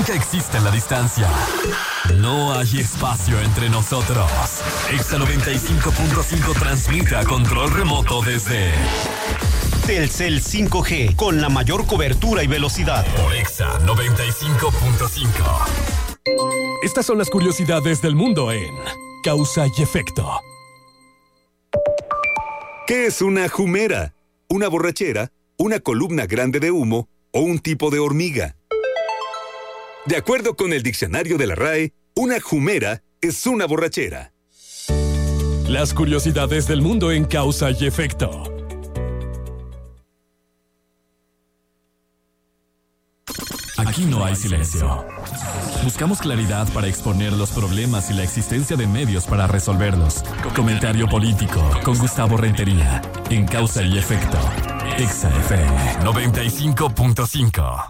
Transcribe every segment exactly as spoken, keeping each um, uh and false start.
nunca existe la distancia. No hay espacio entre nosotros. Exa noventa y cinco punto cinco transmite a control remoto desde Telcel cinco G, con la mayor cobertura y velocidad. Por Exa noventa y cinco punto cinco. Estas son las curiosidades del mundo en Causa y Efecto. ¿Qué es una jumera? ¿Una borrachera? ¿Una columna grande de humo? ¿O un tipo de hormiga? De acuerdo con el diccionario de la R A E, una jumera es una borrachera. Las curiosidades del mundo en Causa y Efecto. Aquí no hay silencio. Buscamos claridad para exponer los problemas y la existencia de medios para resolverlos. Comentario político con Gustavo Rentería en Causa y Efecto. Exa F M noventa y cinco punto cinco.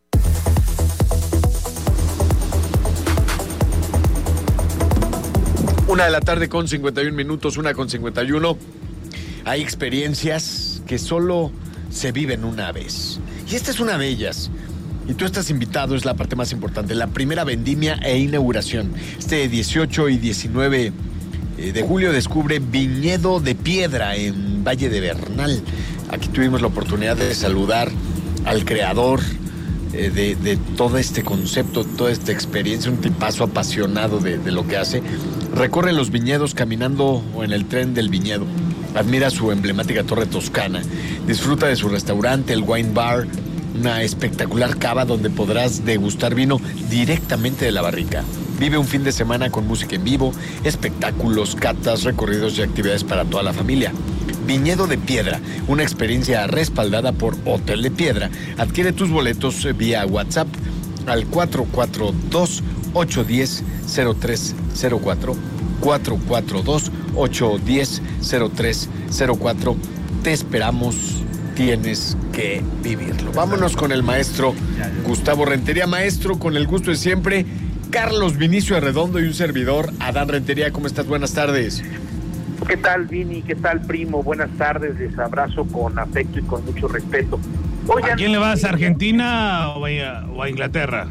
Una de la tarde con cincuenta y un minutos, una con cincuenta y uno. Hay experiencias que solo se viven una vez. Y esta es una de ellas. Y tú estás invitado, es la parte más importante. La primera vendimia e inauguración. Este dieciocho y diecinueve de julio descubre Viñedo de Piedra en Valle de Bernal. Aquí tuvimos la oportunidad de saludar al creador eh, de, de todo este concepto, toda esta experiencia, un tipazo apasionado de, de lo que hace. Recorre los viñedos caminando o en el tren del viñedo. Admira su emblemática torre toscana. Disfruta de su restaurante, el Wine Bar, una espectacular cava donde podrás degustar vino directamente de la barrica. Vive un fin de semana con música en vivo, espectáculos, catas, recorridos y actividades para toda la familia. Viñedo de Piedra, una experiencia respaldada por Hotel de Piedra. Adquiere tus boletos vía WhatsApp al cuatro cuatro dos, ocho uno cero, cero tres cero cuatro, cuatro cuatro dos, ocho uno cero, cero tres cero cuatro. Te esperamos, tienes que vivirlo. Vámonos con el maestro Gustavo Rentería. Maestro, con el gusto de siempre, Carlos Vinicio Arredondo y un servidor, Adán Rentería. ¿Cómo estás? Buenas tardes. ¿Qué tal, Vini? ¿Qué tal, primo? Buenas tardes, les abrazo con afecto y con mucho respeto. Oigan, ¿a quién le vas? ¿A Argentina o a, o a Inglaterra?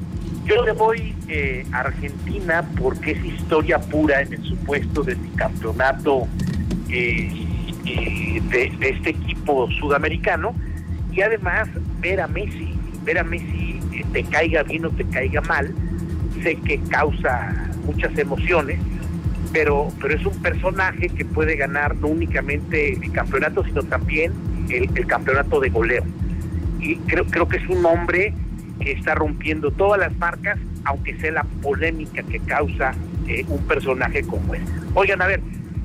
Yo le voy eh, a Argentina porque es historia pura en el supuesto del bicampeonato eh, eh, de, de este equipo sudamericano, y además ver a Messi, ver a Messi, eh, te caiga bien o te caiga mal, sé que causa muchas emociones, pero pero es un personaje que puede ganar no únicamente el campeonato, sino también el, el campeonato de goleo. Y creo, creo que es un hombre que está rompiendo todas las marcas, aunque sea la polémica que causa eh, un personaje como él. Oigan, a ver,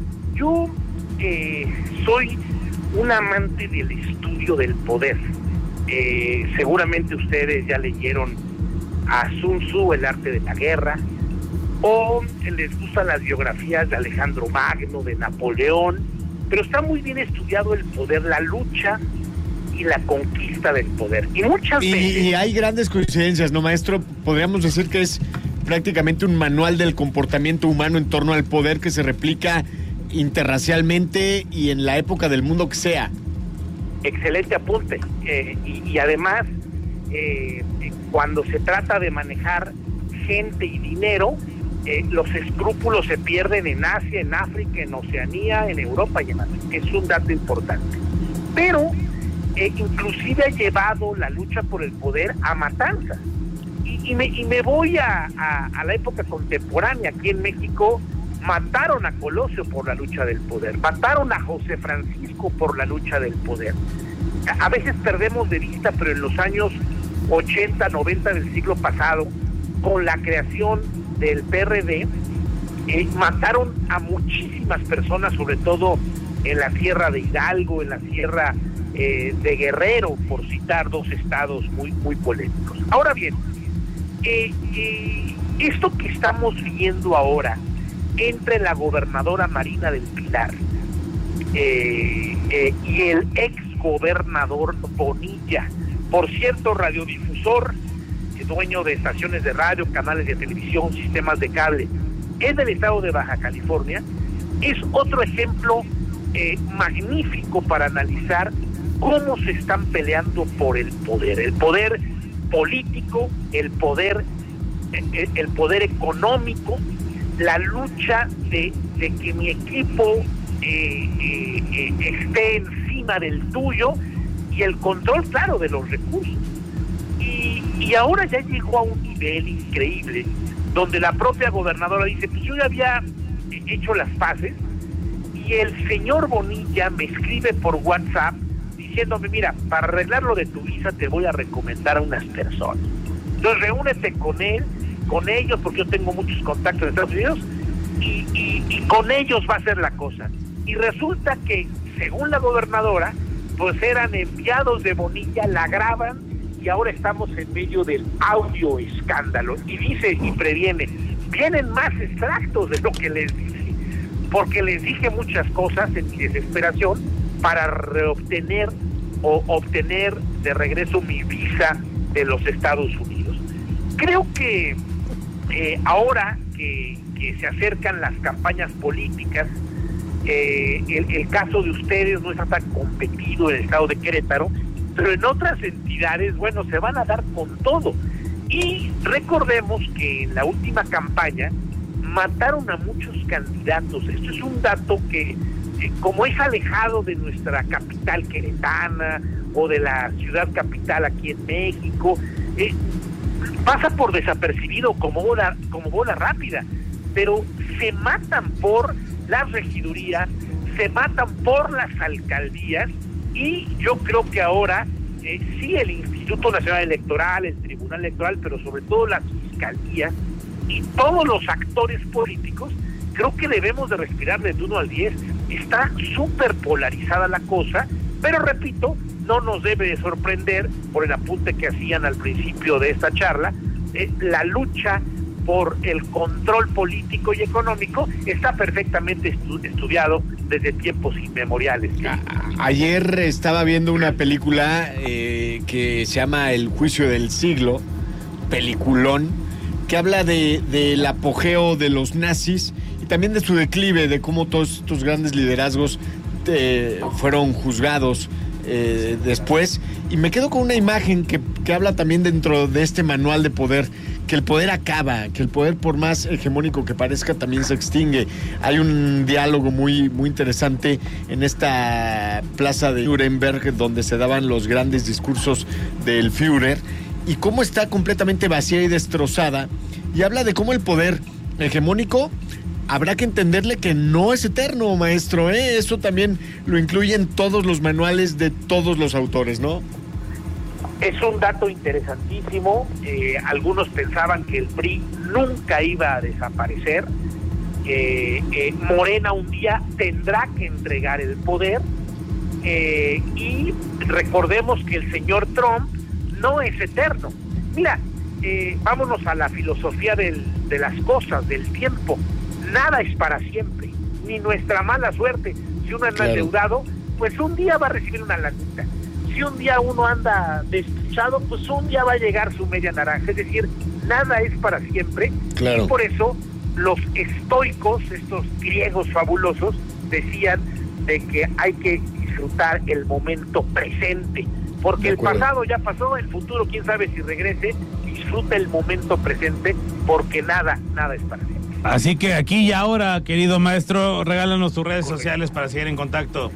yo eh, soy un amante del estudio del poder. Eh, seguramente ustedes ya leyeron a Sun Tzu, El arte de la guerra, o les gustan las biografías de Alejandro Magno, de Napoleón, pero está muy bien estudiado el poder, la lucha y la conquista del poder. Y muchas y, veces... Y hay grandes coincidencias, ¿no, maestro? Podríamos decir que es prácticamente un manual del comportamiento humano en torno al poder que se replica interracialmente y en la época del mundo que sea. Excelente apunte. Eh, y, y además, eh, cuando se trata de manejar gente y dinero, eh, los escrúpulos se pierden en Asia, en África, en Oceanía, en Europa y en África. Es un dato importante. Pero eh, inclusive ha llevado la lucha por el poder a matanzas. Y, y, me, y me voy a, a, a la época contemporánea. Aquí en México mataron a Colosio por la lucha del poder, mataron a José Francisco por la lucha del poder. A, a veces perdemos de vista, pero en los años ochenta, noventa del siglo pasado, con la creación del P R D, eh, mataron a muchísimas personas, sobre todo en la sierra de Hidalgo, en la sierra eh, de Guerrero, por citar dos estados muy, muy polémicos. Ahora bien, eh, eh, esto que estamos viendo ahora entre la gobernadora Marina del Pilar eh, eh, y el ex gobernador Bonilla, por cierto, radiodifusor, dueño de estaciones de radio, canales de televisión, sistemas de cable en el estado de Baja California, es otro ejemplo eh, magnífico para analizar cómo se están peleando por el poder. El poder político, el poder, el, el poder económico, la lucha de, de que mi equipo eh, eh, eh, esté encima del tuyo y el control, claro, de los recursos. Y, y ahora ya llegó a un nivel increíble donde la propia gobernadora dice, pues yo ya había hecho las paces, y el señor Bonilla me escribe por WhatsApp diciéndome, mira, para arreglar lo de tu visa te voy a recomendar a unas personas. Entonces reúnete con él, con ellos, porque yo tengo muchos contactos en Estados Unidos, y, y, y con ellos va a ser la cosa. Y resulta que, según la gobernadora, pues eran enviados de Bonilla, la graban, y ahora estamos en medio del audio escándalo. Y dice y previene, vienen más extractos de lo que les dije, porque les dije muchas cosas en mi desesperación para reobtener o obtener de regreso mi visa de los Estados Unidos. Creo que eh, ahora que, que se acercan las campañas políticas, eh, el, el caso de ustedes no está tan competido en el estado de Querétaro, pero en otras entidades, bueno, se van a dar con todo. Y recordemos que en la última campaña mataron a muchos candidatos. Esto es un dato que, eh, como es alejado de nuestra capital queretana o de la ciudad capital aquí en México, eh, pasa por desapercibido como bola, como bola rápida, pero se matan por las regidurías, se matan por las alcaldías, y yo creo que ahora eh, sí el Instituto Nacional Electoral, el Tribunal Electoral, pero sobre todo las fiscalías y todos los actores políticos, creo que debemos de respirar desde uno al diez. Está súper polarizada la cosa, pero repito, no nos debe de sorprender, por el apunte que hacían al principio de esta charla, eh, la lucha por el control político y económico está perfectamente estu- estudiado desde tiempos inmemoriales. A- ayer estaba viendo una película eh, que se llama El Juicio del Siglo, peliculón, que habla de del apogeo de los nazis y también de su declive, de cómo todos estos grandes liderazgos eh, fueron juzgados eh, después. Y me quedo con una imagen que, que habla también dentro de este manual de poder, que el poder acaba, que el poder, por más hegemónico que parezca, también se extingue. Hay un diálogo muy, muy interesante en esta plaza de Nuremberg, donde se daban los grandes discursos del Führer, y cómo está completamente vacía y destrozada, y habla de cómo el poder hegemónico habrá que entenderle que no es eterno, maestro, ¿eh? Eso también lo incluyen todos los manuales de todos los autores, ¿no? Es un dato interesantísimo. Eh, algunos pensaban que el P R I nunca iba a desaparecer. Eh, eh, Morena un día tendrá que entregar el poder. Eh, y recordemos que el señor Trump no es eterno. Mira, eh, vámonos a la filosofía del, de las cosas, del tiempo. Nada es para siempre, ni nuestra mala suerte. Si uno anda Claro. endeudado, pues un día va a recibir una lanita. Si un día uno anda despechado, pues un día va a llegar su media naranja. Es decir, nada es para siempre. Claro. Y por eso los estoicos, estos griegos fabulosos, decían de que hay que disfrutar el momento presente. Porque el pasado ya pasó, el futuro quién sabe si regrese. Disfruta el momento presente, porque nada, nada es para siempre. Así que aquí y ahora, querido maestro, regálanos tus redes sociales para seguir en contacto.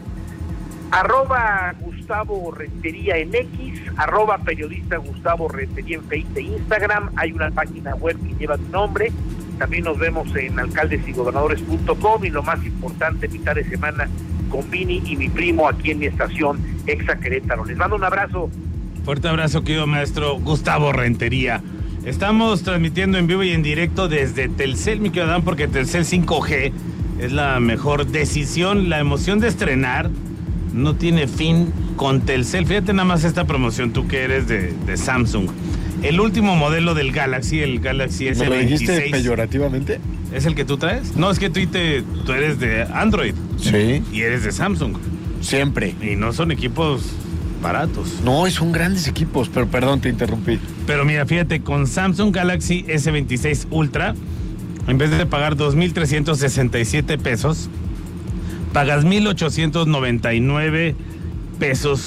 Arroba Gustavo Rentería en X, arroba periodista Gustavo Rentería en Facebook e Instagram. Hay una página web que lleva mi nombre. También nos vemos en alcaldes y gobernadores punto com, y lo más importante, mitad de semana con Vini y mi primo aquí en mi estación Exa Querétaro. Les mando un abrazo. Fuerte abrazo, querido maestro Gustavo Rentería. Estamos transmitiendo en vivo y en directo desde Telcel, mi querido Adán, porque Telcel cinco G es la mejor decisión. La emoción de estrenar no tiene fin con Telcel. Fíjate nada más esta promoción, tú que eres de, de Samsung. El último modelo del Galaxy, el Galaxy S veintiséis. ¿Me lo dijiste peyorativamente? ¿Es el que tú traes? No, es que tú, te, tú eres de Android. Sí. Y eres de Samsung. Siempre. Y no son equipos baratos. No, son grandes equipos, pero perdón, te interrumpí. Pero mira, fíjate, con Samsung Galaxy S veintiséis Ultra, en vez de pagar dos mil trescientos sesenta y siete pesos, pagas mil ochocientos noventa y nueve pesos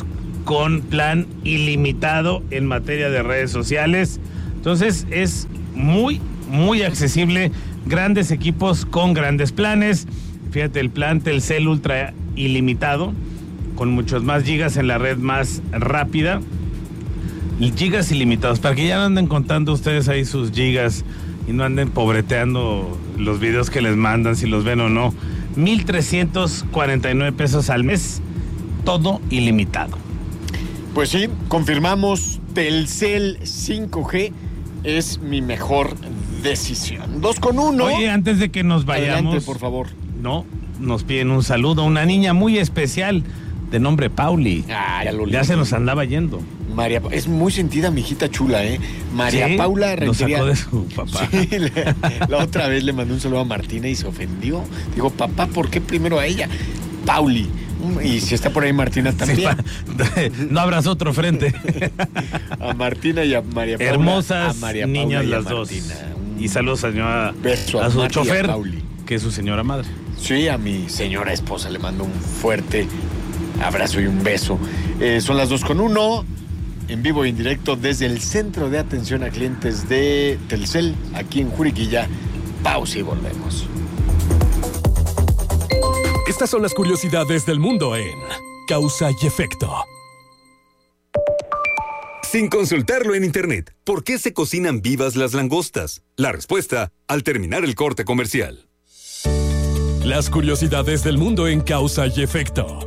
con plan ilimitado en materia de redes sociales. Entonces es muy, muy accesible. Grandes equipos con grandes planes. Fíjate, el plan Telcel Ultra ilimitado, con muchos más gigas en la red más rápida. Gigas ilimitados, para que ya no anden contando ustedes ahí sus gigas y no anden pobreteando los videos que les mandan, si los ven o no. mil trescientos cuarenta y nueve pesos al mes, todo ilimitado. Pues sí, confirmamos, Telcel cinco G es mi mejor decisión. Dos con uno. Oye, antes de que nos vayamos... Adelante, por favor. No, nos piden un saludo a una niña muy especial de nombre Pauli. Ah, ya lo Ya se nos andaba yendo. María, es muy sentida mi hijita chula, ¿eh? María ¿Sí? Paula Rentería. Lo sacó de su papá. Sí, le, la otra vez le mandó un saludo a Martina y se ofendió. Digo, papá, ¿por qué primero a ella? Pauli. Y si está por ahí Martina también. Sí, pa, no abras otro frente. A Martina y a María Paula. Hermosas a María niñas Paula y a las dos. Martina. Un Y saludos a, señora, beso a, a su María chofer, Pauli. que es su señora madre. Sí, a mi señora esposa le mando un fuerte abrazo y un beso. Eh, son las dos con uno, en vivo y en directo desde el Centro de Atención a Clientes de Telcel, aquí en Juriquilla. Pausa y volvemos. Estas son las curiosidades del mundo en Causa y Efecto. Sin consultarlo en internet, ¿por qué se cocinan vivas las langostas? La respuesta al terminar el corte comercial. Las curiosidades del mundo en Causa y Efecto.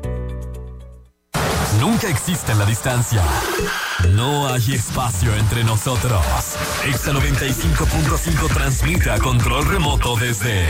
Nunca existe la distancia. No hay espacio entre nosotros. Exa noventa y cinco punto cinco transmite a control remoto desde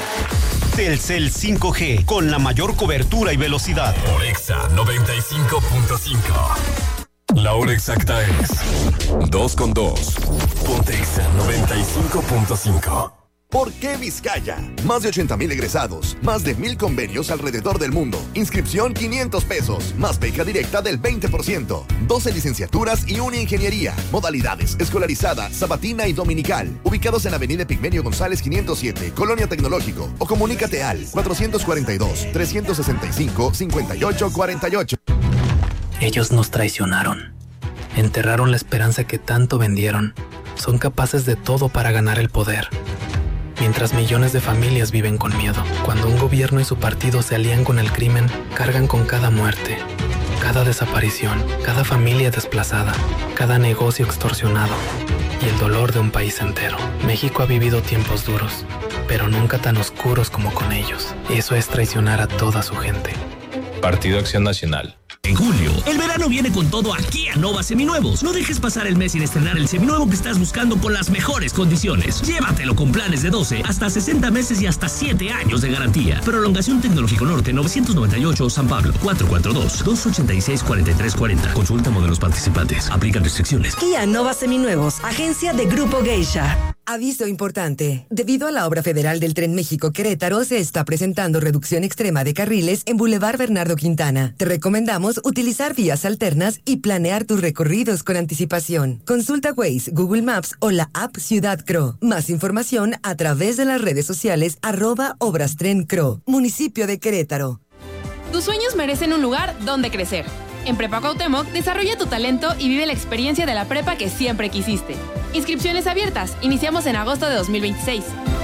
Telcel cinco G, con la mayor cobertura y velocidad. por Exa noventa y cinco punto cinco. La hora exacta es dos con dos. Ponte Exa noventa y cinco punto cinco. ¿Por qué Vizcaya? Más de ochenta mil egresados, más de mil convenios alrededor del mundo. Inscripción quinientos pesos, más beca directa del veinte por ciento. doce licenciaturas y una ingeniería. Modalidades: escolarizada, sabatina y dominical. Ubicados en Avenida Pigmenio González quinientos siete, Colonia Tecnológico. O comunícate al cuatrocientos cuarenta y dos, trescientos sesenta y cinco, cincuenta y ocho cuarenta y ocho. Ellos nos traicionaron. Enterraron la esperanza que tanto vendieron. Son capaces de todo para ganar el poder. Mientras millones de familias viven con miedo, cuando un gobierno y su partido se alían con el crimen, cargan con cada muerte, cada desaparición, cada familia desplazada, cada negocio extorsionado y el dolor de un país entero. México ha vivido tiempos duros, pero nunca tan oscuros como con ellos. Eso es traicionar a toda su gente. Partido Acción Nacional. En julio, el verano viene con todo aquí a Nova Seminuevos. No dejes pasar el mes sin estrenar el seminuevo que estás buscando con las mejores condiciones. Llévatelo con planes de doce, hasta sesenta meses y hasta siete años de garantía. Prolongación Tecnológico Norte novecientos noventa y ocho San Pablo, cuatro cuatro dos, dos ocho seis, cuatro tres cuatro cero. Consulta modelos participantes. Aplican restricciones. Kia Nova Seminuevos, agencia de Grupo Geisha. Aviso importante. Debido a la obra federal del Tren México-Querétaro, se está presentando reducción extrema de carriles en Boulevard Bernardo Quintana. Te recomendamos utilizar vías alternas y planear tus recorridos con anticipación. Consulta Waze, Google Maps o la app Ciudad Cro. Más información a través de las redes sociales arroba Obras Tren Cro. Municipio de Querétaro. Tus sueños merecen un lugar donde crecer. En Prepa Cuauhtémoc, desarrolla tu talento y vive la experiencia de la prepa que siempre quisiste. Inscripciones abiertas. Iniciamos en agosto de dos mil veintiséis.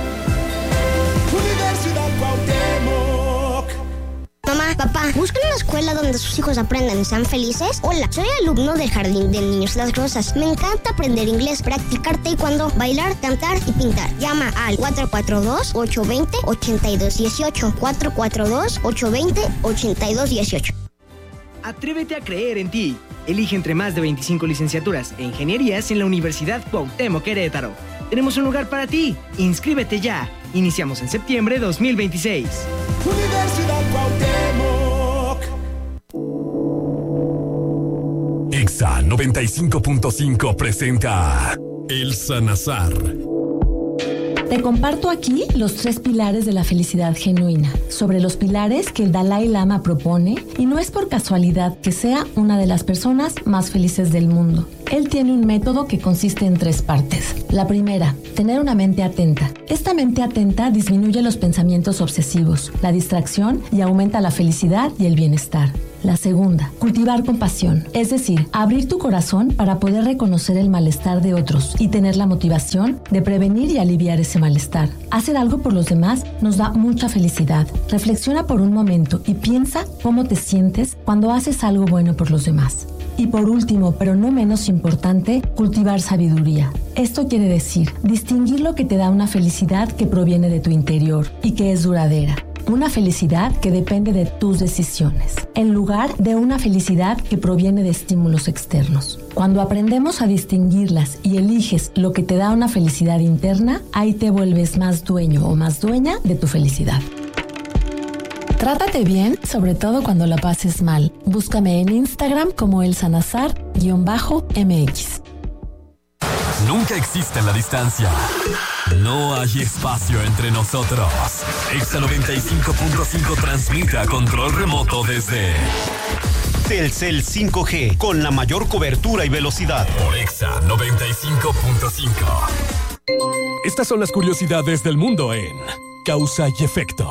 Universidad Cuauhtémoc. Mamá, papá, ¿buscan una escuela donde sus hijos aprendan y sean felices? Hola, soy alumno del Jardín de Niños Las Rosas. Me encanta aprender inglés, practicar taekwondo, bailar, cantar y pintar. Llama al cuatro cuatro dos, ocho dos cero, ocho dos uno ocho. cuatro cuatro dos, ocho dos cero, ocho dos uno ocho. Atrévete a creer en ti. Elige entre más de veinticinco licenciaturas e ingenierías en la Universidad Cuauhtémoc Querétaro. Tenemos un lugar para ti. Inscríbete ya. Iniciamos en septiembre de dos mil veintiséis. Universidad Cuauhtémoc. Exa noventa y cinco punto cinco presenta El Sanazar. Te comparto aquí los tres pilares de la felicidad genuina, sobre los pilares que el Dalai Lama propone, y no es por casualidad que sea una de las personas más felices del mundo. Él tiene un método que consiste en tres partes. La primera, tener una mente atenta. Esta mente atenta disminuye los pensamientos obsesivos, la distracción y aumenta la felicidad y el bienestar. La segunda, cultivar compasión, es decir, abrir tu corazón para poder reconocer el malestar de otros y tener la motivación de prevenir y aliviar ese malestar. Hacer algo por los demás nos da mucha felicidad. Reflexiona por un momento y piensa cómo te sientes cuando haces algo bueno por los demás. Y por último, pero no menos importante, cultivar sabiduría. Esto quiere decir distinguir lo que te da una felicidad que proviene de tu interior y que es duradera. Una felicidad que depende de tus decisiones, en lugar de una felicidad que proviene de estímulos externos. Cuando aprendemos a distinguirlas y eliges lo que te da una felicidad interna, ahí te vuelves más dueño o más dueña de tu felicidad. Trátate bien, sobre todo cuando la pases mal. Búscame en Instagram como elsanazar-M X. Nunca existe la distancia. No hay espacio entre nosotros. Exa noventa y cinco punto cinco transmite a control remoto desde Telcel cinco G, con la mayor cobertura y velocidad. Por Exa noventa y cinco punto cinco. Estas son las curiosidades del mundo en Causa y Efecto.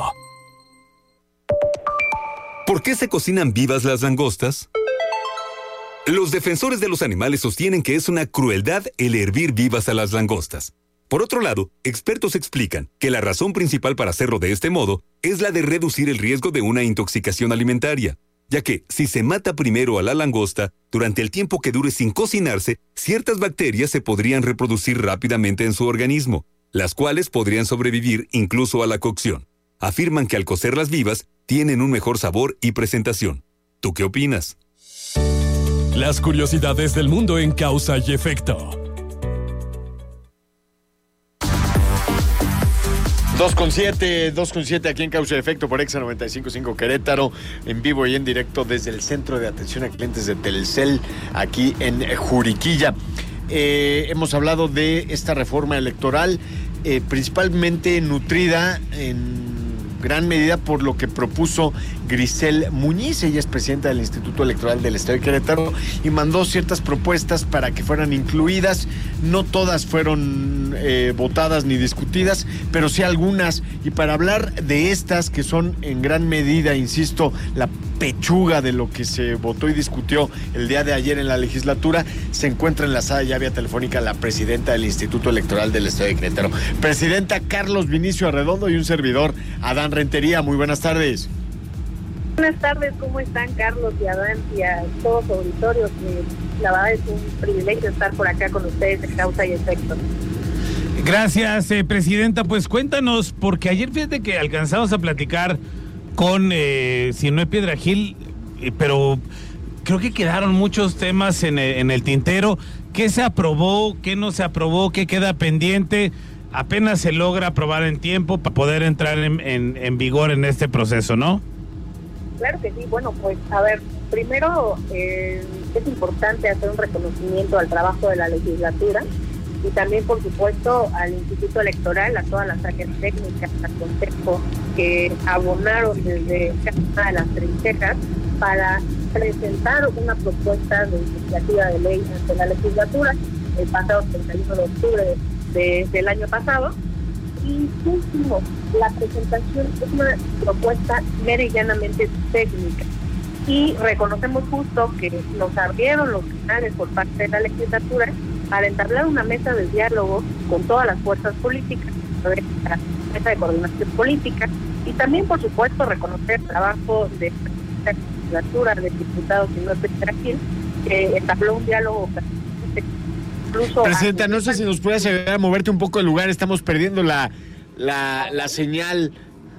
¿Por qué se cocinan vivas las langostas? Los defensores de los animales sostienen que es una crueldad el hervir vivas a las langostas. Por otro lado, expertos explican que la razón principal para hacerlo de este modo es la de reducir el riesgo de una intoxicación alimentaria, ya que si se mata primero a la langosta, durante el tiempo que dure sin cocinarse, ciertas bacterias se podrían reproducir rápidamente en su organismo, las cuales podrían sobrevivir incluso a la cocción. Afirman que al cocerlas vivas, tienen un mejor sabor y presentación. ¿Tú qué opinas? Las curiosidades del mundo en Causa y Efecto. dos con siete, dos con siete aquí en Causa y Efecto por Exa noventa y cinco punto cinco Querétaro, en vivo y en directo desde el Centro de Atención a Clientes de Telcel, aquí en Juriquilla. Eh, hemos hablado de esta reforma electoral, eh, principalmente nutrida en gran medida por lo que propuso Grisel Muñiz. Ella es presidenta del Instituto Electoral del Estado de Querétaro y mandó ciertas propuestas para que fueran incluidas. No todas fueron eh, votadas ni discutidas, pero sí algunas. Y para hablar de estas, que son en gran medida, insisto, la pechuga de lo que se votó y discutió el día de ayer en la legislatura, se encuentra enlazada ya vía telefónica la presidenta del Instituto Electoral del Estado de Querétaro. Presidenta Carlos Vinicio Arredondo y un servidor, Adán Rentería. Muy buenas tardes. Buenas tardes, ¿cómo están Carlos y Adán y a todos los auditorios? La verdad es un privilegio estar por acá con ustedes en Causa y Efecto. Gracias, eh, presidenta. Pues cuéntanos, porque ayer fíjate que alcanzamos a platicar con eh, Sinue Piedra Gil, eh, pero creo que quedaron muchos temas en el, en el tintero. ¿Qué se aprobó? ¿Qué no se aprobó? ¿Qué queda pendiente? Apenas se logra aprobar en tiempo para poder entrar en, en, en vigor en este proceso, ¿no? Claro que sí. Bueno, pues a ver, primero eh, es importante hacer un reconocimiento al trabajo de la legislatura y también, por supuesto, al Instituto Electoral, a todas las áreas técnicas, al Consejo, que abonaron desde cada una de las trincheras para presentar una propuesta de iniciativa de ley ante la legislatura el pasado treinta y uno de octubre de, del año pasado. Y último, la presentación es una propuesta mera y llanamente técnica. Y reconocemos justo que nos abrieron los canales por parte de la legislatura para entablar una mesa de diálogo con todas las fuerzas políticas, la mesa de coordinación política, y también, por supuesto, reconocer el trabajo de la legislatura de diputados y no de que entabló un diálogo. Incluso Presidenta, no sé si nos puedes ayudar a moverte un poco del lugar, estamos perdiendo la, la, la señal.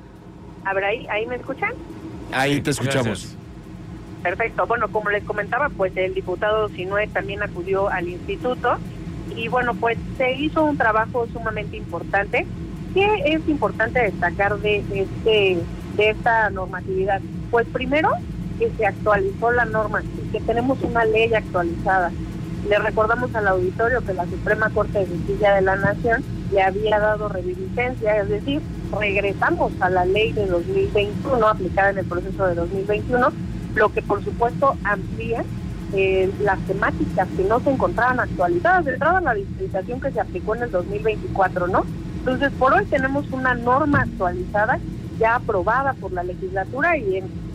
A ver, ahí, ahí me escuchan. Ahí te escuchamos. Gracias. Perfecto. Bueno, como les comentaba, pues el diputado Sinue también acudió al instituto y bueno, pues se hizo un trabajo sumamente importante. ¿Qué es importante destacar de este de esta normatividad? Pues primero, que se actualizó la norma, que tenemos una ley actualizada. Le recordamos al auditorio que la Suprema Corte de Justicia de la Nación le había dado reviviscencia, es decir, regresamos a la ley de dos mil veintiuno, aplicada en el proceso de dos mil veintiuno, lo que por supuesto amplía eh, las temáticas que no se encontraban actualizadas de toda la dispensación que se aplicó en el dos mil veinticuatro, ¿no? Entonces, por hoy tenemos una norma actualizada ya aprobada por la legislatura y en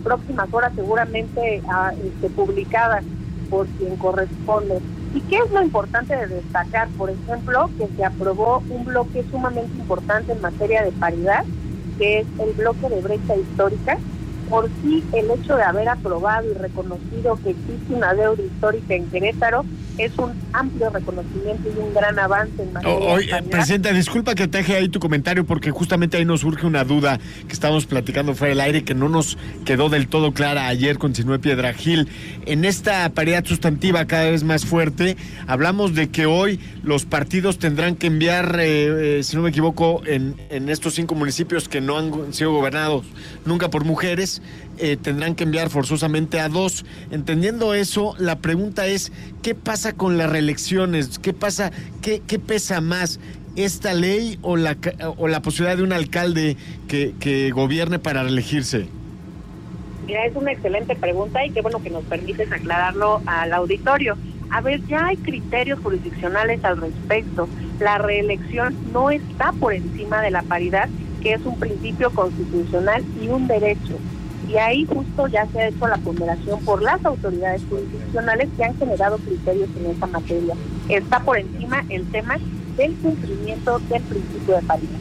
próximas horas seguramente a, este, publicada por quien corresponde. ¿Y qué es lo importante de destacar? Por ejemplo, que se aprobó un bloque sumamente importante en materia de paridad, que es el bloque de brecha histórica. Por sí, el hecho de haber aprobado y reconocido que existe una deuda histórica en Querétaro es un amplio reconocimiento y un gran avance en materia oh, oye, de paridad. Presidenta, disculpa que te deje ahí tu comentario porque justamente ahí nos surge una duda que estábamos platicando fuera del aire que no nos quedó del todo clara ayer con Sinue Piedragil. En esta paridad sustantiva cada vez más fuerte, hablamos de que hoy los partidos tendrán que enviar, eh, eh, si no me equivoco, en, en estos cinco municipios que no han sido gobernados nunca por mujeres, eh, tendrán que enviar forzosamente a dos. Entendiendo eso, la pregunta es, ¿qué pasa con las reelecciones? ¿Qué pasa? ¿Qué, qué pesa más? ¿Esta ley o la, o la posibilidad de un alcalde que, que gobierne para reelegirse? Mira, es una excelente pregunta y qué bueno que nos permites aclararlo al auditorio. A ver, ya hay criterios jurisdiccionales al respecto. La reelección no está por encima de la paridad, que es un principio constitucional y un derecho. Y ahí justo ya se ha hecho la ponderación por las autoridades jurisdiccionales que han generado criterios en esta materia. Está por encima el tema del cumplimiento del principio de paridad.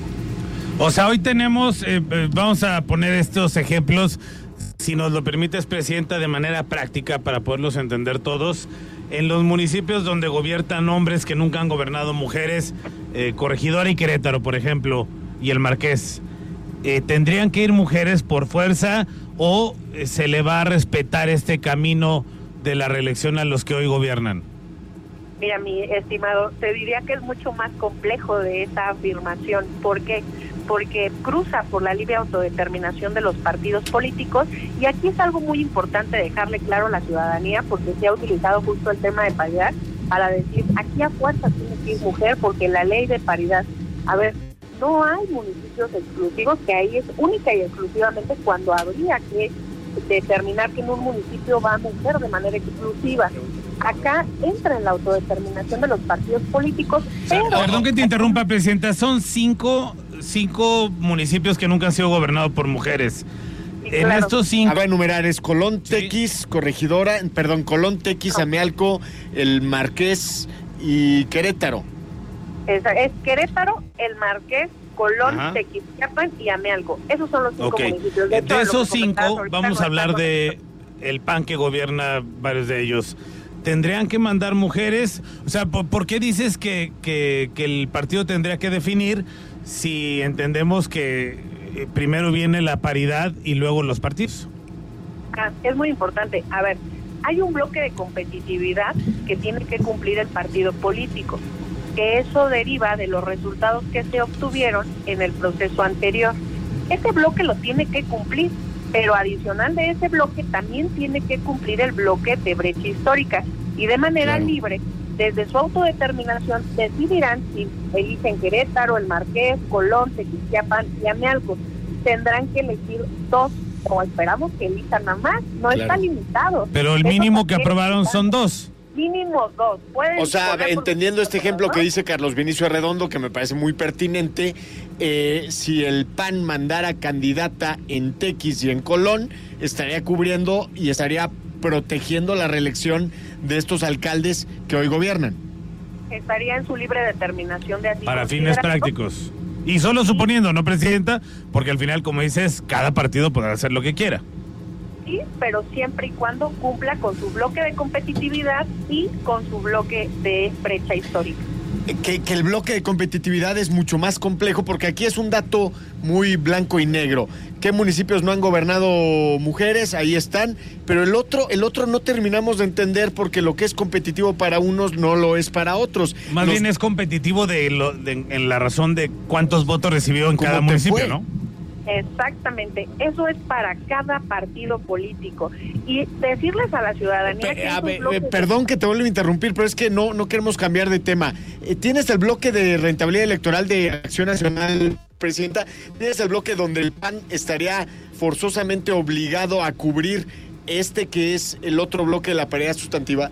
O sea, hoy tenemos, eh, vamos a poner estos ejemplos, si nos lo permites, Presidenta, de manera práctica para poderlos entender todos. En los municipios donde gobiernan hombres que nunca han gobernado mujeres, eh, Corregidora y Querétaro, por ejemplo, y el Marqués, eh, ¿tendrían que ir mujeres por fuerza o eh, se le va a respetar este camino de la reelección a los que hoy gobiernan? Mira, mi estimado, te diría que es mucho más complejo de esa afirmación. ¿Por qué? Porque cruza por la libre autodeterminación de los partidos políticos, y aquí es algo muy importante dejarle claro a la ciudadanía, porque se ha utilizado justo el tema de paridad para decir, aquí a fuerza tiene que ir mujer, porque la ley de paridad, a ver, no hay municipios exclusivos, que ahí es única y exclusivamente cuando habría que determinar que en un municipio va mujer de manera exclusiva. Acá entra en la autodeterminación de los partidos políticos, pero... Perdón que te interrumpa, Presidenta, son cinco, cinco municipios que nunca han sido gobernados por mujeres. Sí, en claro. estos cinco... Ah, voy a enumerar, es Colón, Tequis, sí. Corregidora, perdón, Colón, Tequis, Amealco, el Marqués y Querétaro. Es, es Querétaro, el Marqués, Colón, Ajá. Tequisquiapan y Amealco. Esos son los cinco Okay. municipios. De, hecho, de lo esos que cinco, ahorita vamos no a hablar está de el P A N que gobierna varios de ellos. ¿Tendrían que mandar mujeres? O sea, ¿por, por qué dices que, que, que el partido tendría que definir si entendemos que eh, primero viene la paridad y luego los partidos? Ah, es muy importante. A ver, hay un bloque de competitividad que tiene que cumplir el partido político, que eso deriva de los resultados que se obtuvieron en el proceso anterior. Ese bloque lo tiene que cumplir, pero adicional de ese bloque también tiene que cumplir el bloque de brecha histórica, y de manera claro. libre, desde su autodeterminación, decidirán si eligen Querétaro, el Marqués, Colón, Tequisquiapan y Amealco. Tendrán que elegir dos, o esperamos que elijan a más, no claro. está limitado. Pero el Eso mínimo que aprobaron son dos. Mínimo dos. Pueden o sea, entendiendo este ejemplo que dice Carlos Vinicio Arredondo, que me parece muy pertinente, eh, si el P A N mandara candidata en Tequis y en Colón, estaría cubriendo y estaría protegiendo la reelección de estos alcaldes que hoy gobiernan. Estaría en su libre determinación de así. Para fines prácticos. Y solo suponiendo, ¿no, Presidenta? Porque al final, como dices, cada partido podrá hacer lo que quiera. Sí, pero siempre y cuando cumpla con su bloque de competitividad y con su bloque de brecha histórica. Que, que el bloque de competitividad es mucho más complejo, porque aquí es un dato muy blanco y negro. ¿Qué municipios no han gobernado mujeres? Ahí están, pero el otro, el otro no terminamos de entender, porque lo que es competitivo para unos no lo es para otros. Más Los... bien es competitivo de, lo, de en la razón de cuántos votos recibió en cada municipio, fue? ¿No? Exactamente, eso es para cada partido político. Y decirles a la ciudadanía Pe que a ver, bloques... perdón que te vuelvo a interrumpir, pero es que no, no queremos cambiar de tema. Eh, ¿Tienes el bloque de rentabilidad electoral de Acción Nacional, Presidenta? ¿Tienes el bloque donde el P A N estaría forzosamente obligado a cubrir este que es el otro bloque de la paridad sustantiva?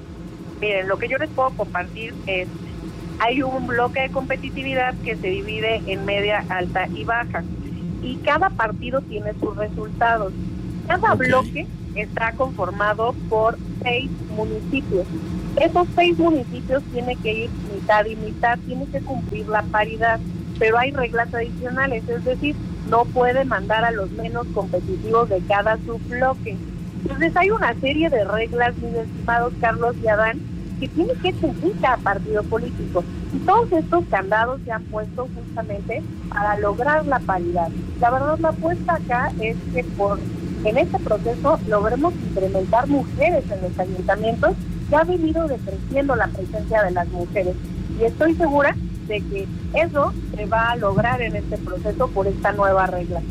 Miren, lo que yo les puedo compartir es, hay un bloque de competitividad que se divide en media, alta y baja, y cada partido tiene sus resultados. Cada Okay. bloque está conformado por seis municipios. Esos seis municipios tienen que ir mitad y mitad, tienen que cumplir la paridad, pero hay reglas adicionales, es decir, no puede mandar a los menos competitivos de cada subbloque. Entonces hay una serie de reglas, mis estimados Carlos y Adán, que tiene que cumplir cada partido político. Y todos estos candados se han puesto justamente para lograr la paridad. La verdad, la apuesta acá es que por en este proceso logremos incrementar mujeres en los ayuntamientos. Ya ha venido decreciendo la presencia de las mujeres. Y estoy segura de que eso se va a lograr en este proceso por esta nueva regla.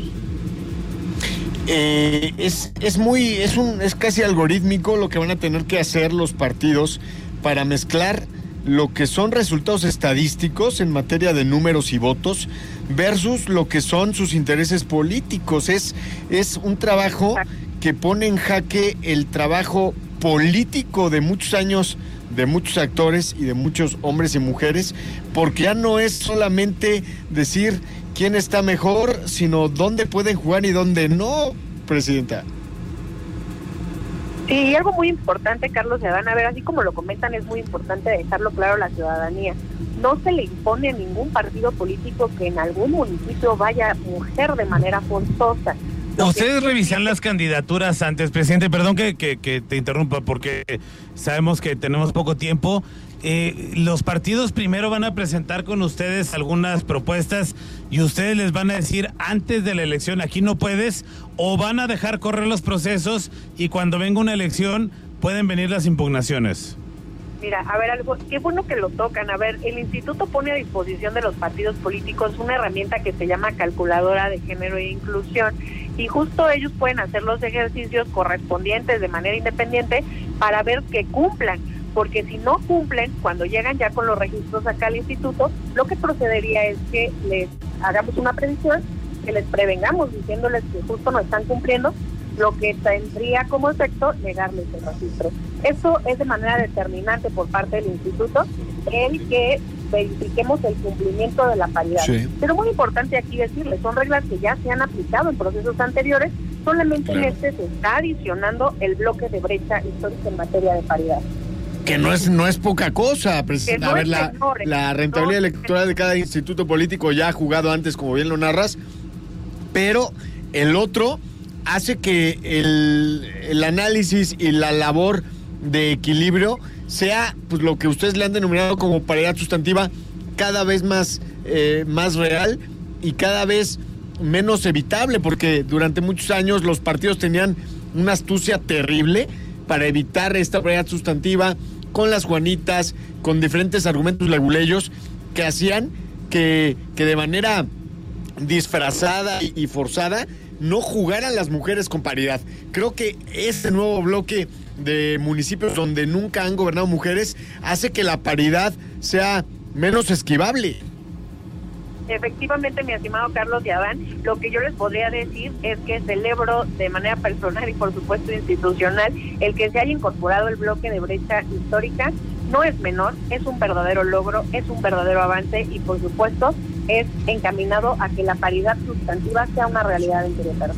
Eh, es, es muy, es un, es casi algorítmico lo que van a tener que hacer los partidos para mezclar lo que son resultados estadísticos en materia de números y votos versus lo que son sus intereses políticos. Es, es un trabajo que pone en jaque el trabajo político de muchos años, de muchos actores y de muchos hombres y mujeres, porque ya no es solamente decir quién está mejor, sino dónde pueden jugar y dónde no, Presidenta. Sí, y algo muy importante, Carlos y Adán, a ver, así como lo comentan, es muy importante dejarlo claro a la ciudadanía. No se le impone a ningún partido político que en algún municipio vaya mujer de manera forzosa. Ustedes revisan las candidaturas antes, presidente, perdón que, que, que te interrumpa porque sabemos que tenemos poco tiempo. Eh, los partidos primero van a presentar con ustedes algunas propuestas y ustedes les van a decir antes de la elección, aquí no puedes, o van a dejar correr los procesos y cuando venga una elección pueden venir las impugnaciones. Mira, a ver, algo, qué bueno que lo tocan. A ver, el instituto pone a disposición de los partidos políticos una herramienta que se llama calculadora de género e inclusión, y justo ellos pueden hacer los ejercicios correspondientes de manera independiente para ver que cumplan, porque si no cumplen, cuando llegan ya con los registros acá al instituto, lo que procedería es que les hagamos una previsión, que les prevengamos diciéndoles que justo no están cumpliendo, lo que tendría como efecto negarles el registro. Eso es de manera determinante por parte del instituto, el que verifiquemos el cumplimiento de la paridad. Sí. Pero muy importante aquí decirles, son reglas que ya se han aplicado en procesos anteriores, solamente claro. En este se está adicionando el bloque de brecha histórica en materia de paridad. Que no es no es poca cosa, presidente. No a ver, la, menor, la rentabilidad no, electoral de cada instituto político ya ha jugado antes, como bien lo narras, pero el otro hace que el, el análisis y la labor de equilibrio sea pues lo que ustedes le han denominado como paridad sustantiva cada vez más, eh, más real y cada vez menos evitable, porque durante muchos años los partidos tenían una astucia terrible para evitar esta paridad sustantiva con las Juanitas, con diferentes argumentos leguleyos que hacían que, que de manera disfrazada y, y forzada no jugaran las mujeres con paridad. Creo que este nuevo bloque de municipios donde nunca han gobernado mujeres hace que la paridad sea menos esquivable. Efectivamente, mi estimado Carlos y Adán, lo que yo les podría decir es que celebro de manera personal y por supuesto institucional el que se haya incorporado el bloque de brecha histórica. No es menor, es un verdadero logro, es un verdadero avance y por supuesto es encaminado a que la paridad sustantiva sea una realidad en Querétaro.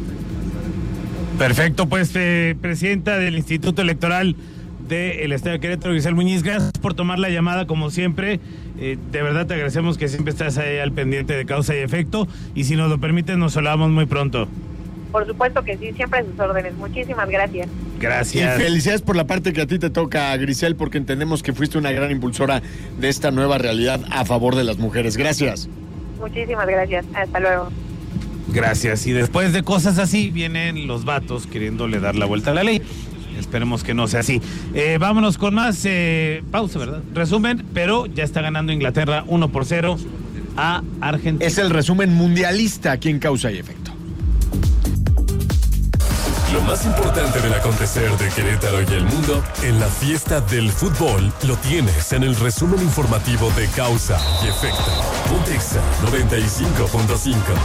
Perfecto, pues eh, presidenta del Instituto Electoral del Estado de Querétaro, Grisel Muñiz, gracias por tomar la llamada como siempre. Eh, de verdad te agradecemos que siempre estás ahí al pendiente de causa y efecto y si nos lo permites nos hablamos muy pronto. Por supuesto que sí, siempre a sus órdenes. Muchísimas gracias. Gracias. Y felicidades por la parte que a ti te toca, Grisel, porque entendemos que fuiste una gran impulsora de esta nueva realidad a favor de las mujeres. Gracias. Muchísimas gracias. Hasta luego. Gracias. Y después de cosas así vienen los vatos queriéndole dar la vuelta a la ley. Esperemos que no sea así. Eh, vámonos con más eh, pausa, ¿verdad? Resumen, pero ya está ganando Inglaterra uno por cero a Argentina. Es el resumen mundialista aquí en Causa y Efecto. Lo más importante del acontecer de Querétaro y el mundo en la fiesta del fútbol lo tienes en el resumen informativo de Causa y Efecto. Pontexa noventa y cinco punto cinco.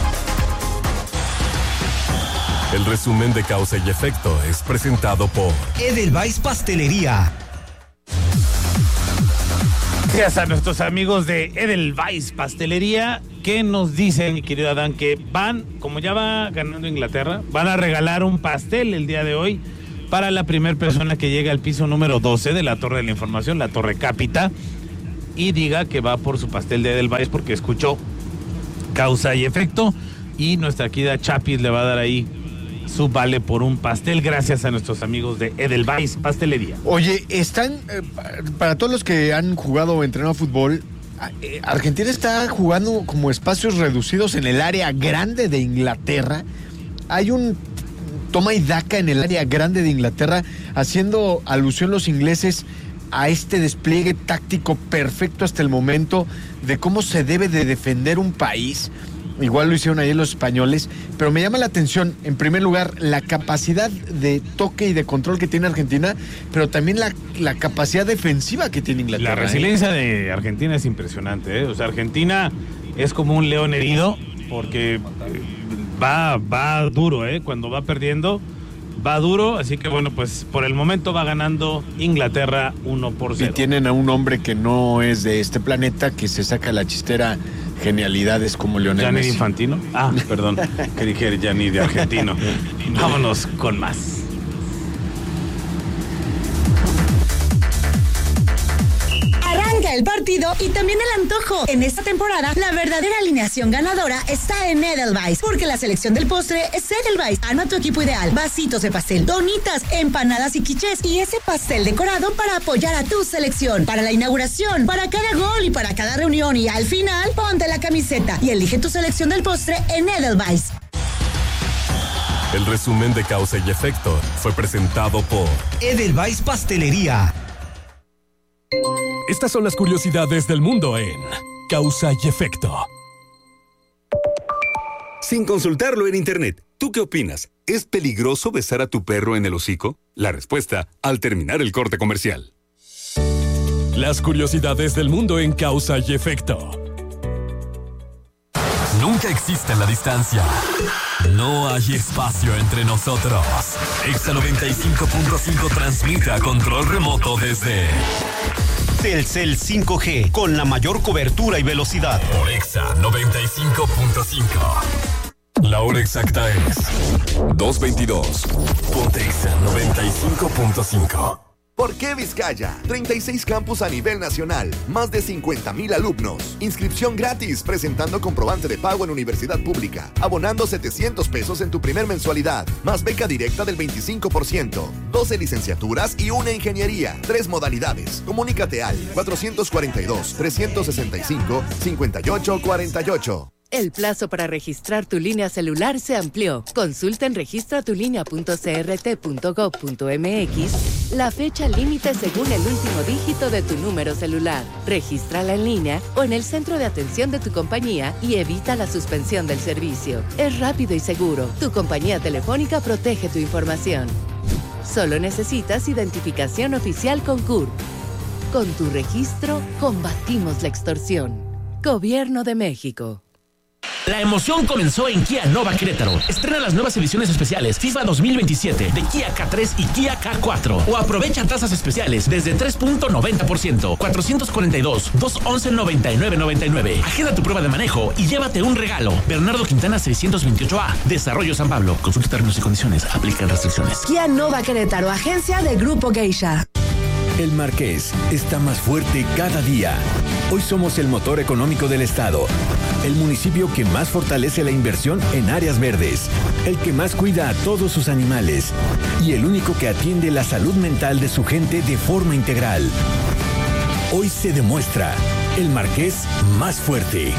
El resumen de Causa y Efecto es presentado por Edelweiss Pastelería. Gracias a nuestros amigos de Edelweiss Pastelería. ¿qué nos dicen, mi querido Adán? Que van, como ya va ganando Inglaterra, van a regalar un pastel el día de hoy para la primera persona que llegue al piso número doce de la Torre de la Información, la Torre Cápita, y diga que va por su pastel de Edelweiss porque escuchó Causa y Efecto, y nuestra querida Chapis le va a dar ahí su vale por un pastel gracias a nuestros amigos de Edelweiss Pastelería. Oye, están, eh, para todos los que han jugado o entrenado fútbol, eh, Argentina está jugando como espacios reducidos en el área grande de Inglaterra. Hay un toma y daca en el área grande de Inglaterra, haciendo alusión los ingleses a este despliegue táctico perfecto hasta el momento de cómo se debe de defender un país. Igual lo hicieron ayer los españoles, pero me llama la atención, en primer lugar, la capacidad de toque y de control que tiene Argentina, pero también la, la capacidad defensiva que tiene Inglaterra. La resiliencia ¿eh? de Argentina es impresionante, ¿eh? O sea, Argentina es como un león herido, porque va, va duro, ¿eh? Cuando va perdiendo, va duro, así que bueno, pues por el momento va ganando Inglaterra uno por cero. Y tienen a un hombre que no es de este planeta, que se saca la chistera genialidades como Lionel Gianni Messi. Infantino. Ah, perdón, que dije Gianni de argentino. Vámonos con más. Arranca el partido y también el antojo. En esta temporada, la verdadera alineación ganadora está en Edelweiss, porque la selección del postre es Edelweiss. Arma tu equipo ideal: vasitos de pastel, donitas, empanadas y quichés, y ese pastel decorado para apoyar a tu selección. Para la inauguración, para cada gol y para cada reunión, y al final, ponte la camiseta y elige tu selección del postre en Edelweiss. El resumen de Causa y Efecto fue presentado por Edelweiss Pastelería. Estas son las curiosidades del mundo en Causa y Efecto. Sin consultarlo en internet, ¿tú qué opinas? ¿Es peligroso besar a tu perro en el hocico? La respuesta al terminar el corte comercial. Las curiosidades del mundo en Causa y Efecto. Nunca existe la distancia. No hay espacio entre nosotros. Exa noventa y cinco punto cinco transmite a control remoto desde Telcel cinco G, con la mayor cobertura y velocidad. por Exa noventa y cinco punto cinco. La hora exacta es dos veintidós. Ponte Exa noventa y cinco punto cinco. ¿Por qué Vizcaya? treinta y seis campus a nivel nacional, más de cincuenta mil alumnos. Inscripción gratis, presentando comprobante de pago en universidad pública, abonando setecientos pesos en tu primer mensualidad, más beca directa del veinticinco por ciento, doce licenciaturas y una ingeniería, tres modalidades. Comunícate al cuatrocientos cuarenta y dos, trescientos sesenta y cinco, cincuenta y ocho cuarenta y ocho. El plazo para registrar tu línea celular se amplió. Consulta en registra tu línea punto c r t punto gov punto m x la fecha límite según el último dígito de tu número celular. Regístrala en línea o en el centro de atención de tu compañía y evita la suspensión del servicio. Es rápido y seguro. Tu compañía telefónica protege tu información. Solo necesitas identificación oficial con C U R. Con tu registro, combatimos la extorsión. Gobierno de México. La emoción comenzó en Kia Nova Querétaro. Estrena las nuevas ediciones especiales FIFA dos mil veintisiete de Kia K tres y Kia K cuatro. O aprovecha tasas especiales desde tres punto noventa por ciento. cuatrocientos cuarenta y dos, doscientos once, noventa y nueve noventa y nueve. Agenda tu prueba de manejo y llévate un regalo. Bernardo Quintana seiscientos veintiocho A. Desarrollo San Pablo. Consulta términos y condiciones. Aplican restricciones. Kia Nova Querétaro, agencia de Grupo Geisha. El Marqués está más fuerte cada día. Hoy somos el motor económico del estado, el municipio que más fortalece la inversión en áreas verdes, el que más cuida a todos sus animales y el único que atiende la salud mental de su gente de forma integral. Hoy se demuestra el Marqués más fuerte.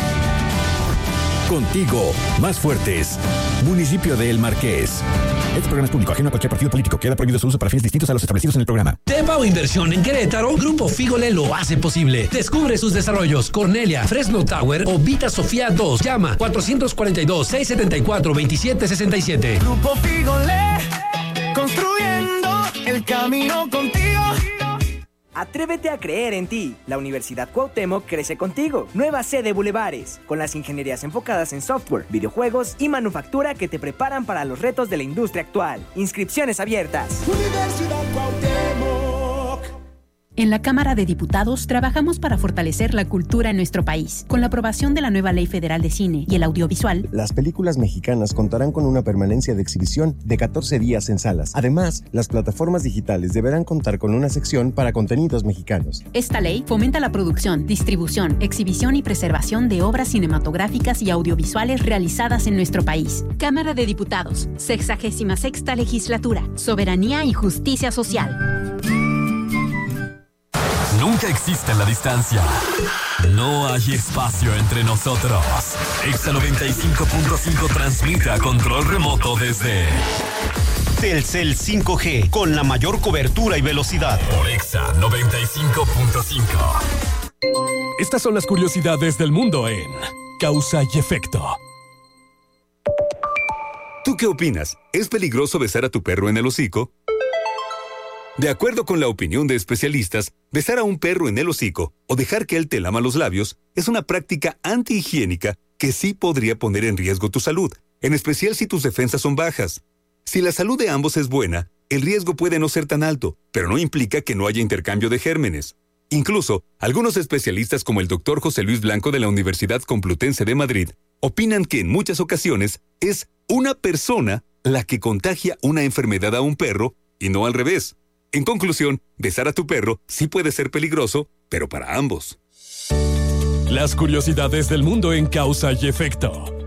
Contigo, más fuertes. Municipio de El Marqués. Este programa es público, ajeno a cualquier partido político. Queda prohibido su uso para fines distintos a los establecidos en el programa. Tepa o inversión en Querétaro, Grupo Figole lo hace posible. Descubre sus desarrollos: Cornelia, Fresno Tower o Vita Sofía dos. Llama cuatrocientos cuarenta y dos, seiscientos setenta y cuatro, veintisiete sesenta y siete. Grupo Figole, construyendo el camino contigo. Atrévete a creer en ti. La Universidad Cuauhtémoc crece contigo. Nueva sede Bulevares, con las ingenierías enfocadas en software, videojuegos y manufactura que te preparan para los retos de la industria actual. Inscripciones abiertas. Universidad Cuauhtémoc. En la Cámara de Diputados trabajamos para fortalecer la cultura en nuestro país. Con la aprobación de la nueva Ley Federal de Cine y el Audiovisual, las películas mexicanas contarán con una permanencia de exhibición de catorce días en salas. Además, las plataformas digitales deberán contar con una sección para contenidos mexicanos. Esta ley fomenta la producción, distribución, exhibición y preservación de obras cinematográficas y audiovisuales realizadas en nuestro país. Cámara de Diputados, sexagésima sexta legislatura, soberanía y justicia social. Nunca existe la distancia. No hay espacio entre nosotros. Exa noventa y cinco punto cinco transmite a control remoto desde Telcel cinco G, con la mayor cobertura y velocidad. Por Exa noventa y cinco punto cinco. Estas son las curiosidades del mundo en Causa y Efecto. ¿Tú qué opinas? ¿Es peligroso besar a tu perro en el hocico? De acuerdo con la opinión de especialistas, besar a un perro en el hocico o dejar que él te lama los labios es una práctica antihigiénica que sí podría poner en riesgo tu salud, en especial si tus defensas son bajas. Si la salud de ambos es buena, el riesgo puede no ser tan alto, pero no implica que no haya intercambio de gérmenes. Incluso, algunos especialistas como el doctor José Luis Blanco de la Universidad Complutense de Madrid opinan que en muchas ocasiones es una persona la que contagia una enfermedad a un perro y no al revés. En conclusión, besar a tu perro sí puede ser peligroso, pero para ambos. Las curiosidades del mundo en Causa y Efecto.